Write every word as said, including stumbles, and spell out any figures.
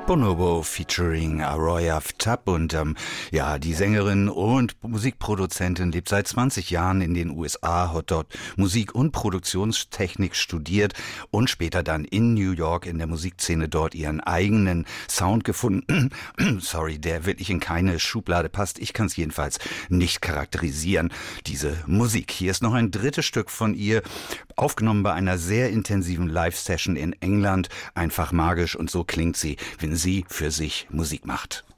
Bonobo featuring Aroya Tab und ähm, ja, die Sängerin und Musikproduzentin lebt seit zwanzig Jahren in den U S A, hat dort Musik- und Produktionstechnik studiert und später dann in New York in der Musikszene dort ihren eigenen Sound gefunden. Sorry, der wirklich in keine Schublade passt. Ich kann es jedenfalls nicht charakterisieren, diese Musik. Hier ist noch ein drittes Stück von ihr, aufgenommen bei einer sehr intensiven Live-Session in England. Einfach magisch und so klingt sie, wenn sie für sich Musik macht.